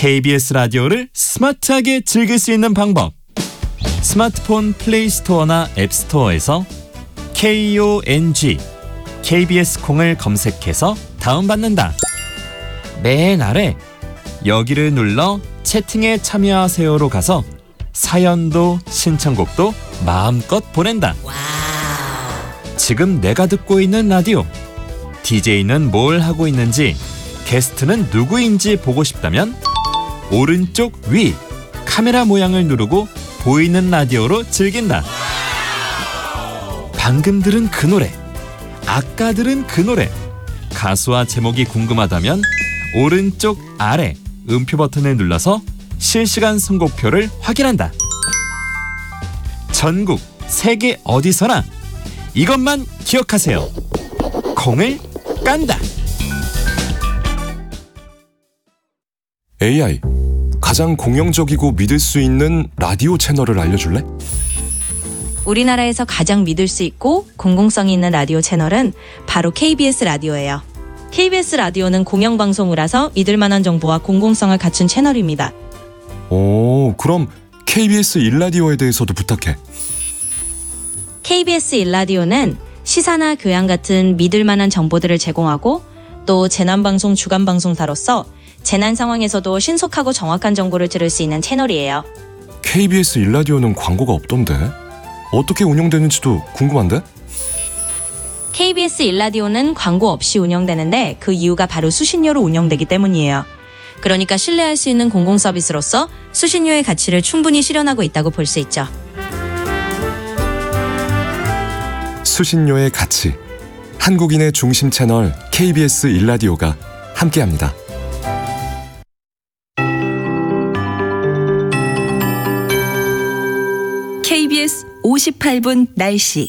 KBS 라디오를 스마트하게 즐길 수 있는 방법. 스마트폰 플레이 스토어나 앱 스토어에서 KONG KBS 콩을 검색해서 다운받는다. 맨 아래 여기를 눌러 채팅에 참여하세요로 가서 사연도 신청곡도 마음껏 보낸다. 지금 내가 듣고 있는 라디오, DJ는 뭘 하고 있는지, 게스트는 누구인지 보고 싶다면 오른쪽 위 카메라 모양을 누르고 보이는 라디오로 즐긴다. 방금 들은 그 노래, 아까 들은 그 노래, 가수와 제목이 궁금하다면 오른쪽 아래 음표 버튼을 눌러서 실시간 선곡표를 확인한다. 전국 세계 어디서나 이것만 기억하세요. 콩을 깐다. AI, 가장 공영적이고 믿을 수 있는 라디오 채널을 알려줄래? 우리나라에서 가장 믿을 수 있고 공공성이 있는 라디오 채널은 바로 KBS 라디오예요. KBS 라디오는 공영방송이라서 믿을 만한 정보와 공공성을 갖춘 채널입니다. 오, 그럼 KBS 1라디오에 대해서도 부탁해. KBS 1라디오는 시사나 교양 같은 믿을 만한 정보들을 제공하고 또 재난방송 주간방송사로서 재난 상황에서도 신속하고 정확한 정보를 들을 수 있는 채널이에요. KBS 1라디오는 광고가 없던데? 어떻게 운영되는지도 궁금한데? KBS 1라디오는 광고 없이 운영되는데 그 이유가 바로 수신료로 운영되기 때문이에요. 그러니까 신뢰할 수 있는 공공 서비스로서 수신료의 가치를 충분히 실현하고 있다고 볼 수 있죠. 수신료의 가치, 한국인의 중심 채널 KBS 1라디오가 함께합니다. KBS 58분 날씨.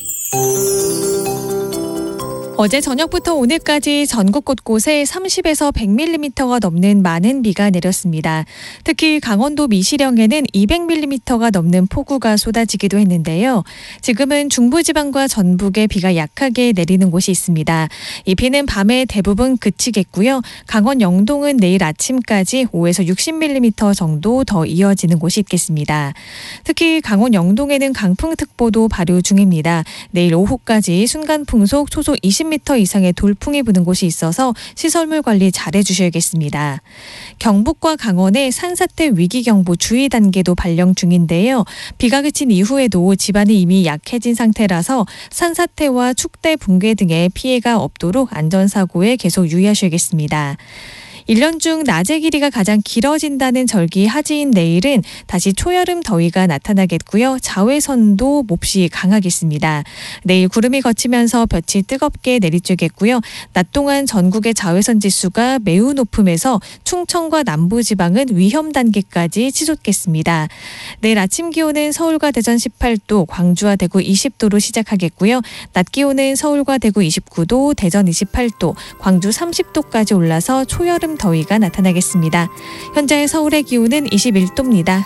어제 저녁부터 오늘까지 전국 곳곳에 30에서 100mm가 넘는 많은 비가 내렸습니다. 특히 강원도 미시령에는 200mm가 넘는 폭우가 쏟아지기도 했는데요. 지금은 중부지방과 전북에 비가 약하게 내리는 곳이 있습니다. 이 비는 밤에 대부분 그치겠고요. 강원 영동은 내일 아침까지 5에서 60mm 정도 더 이어지는 곳이 있겠습니다. 특히 강원 영동에는 강풍특보도 발효 중입니다. 내일 오후까지 순간풍속 초속 20m 이상의 돌풍이 부는 곳이 있어서 시설물 관리 잘 해주셔야겠습니다. 경북과 강원에 산사태 위기경보 주의 단계도 발령 중인데요. 비가 그친 이후에도 집안이 이미 약해진 상태라서 산사태와 축대 붕괴 등의 피해가 없도록 안전사고에 계속 유의하셔야겠습니다. 1년 중 낮의 길이가 가장 길어진다는 절기 하지인 내일은 다시 초여름 더위가 나타나겠고요. 자외선도 몹시 강하겠습니다. 내일 구름이 걷히면서 볕이 뜨겁게 내리쬐겠고요. 낮 동안 전국의 자외선 지수가 매우 높음에서 충청과 남부지방은 위험 단계까지 치솟겠습니다. 내일 아침 기온은 서울과 대전 18도, 광주와 대구 20도로 시작하겠고요. 낮 기온은 서울과 대구 29도, 대전 28도, 광주 30도까지 올라서 초여름 더위가 나타나겠습니다. 현재 서울의 기온은 21도입니다.